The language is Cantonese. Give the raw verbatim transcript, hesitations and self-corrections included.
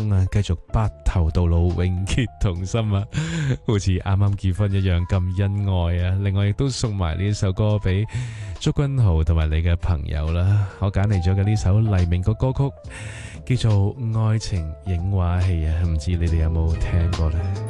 中啊，繼續白頭到老，永結同心啊，好似啱啱結婚一樣咁恩愛啊！另外亦都送埋呢首歌俾祝君豪同埋你嘅朋友啦。我揀嚟咗嘅呢首黎明嘅歌曲叫做《愛情影畫戲》啊，唔知你哋有冇聽過呢？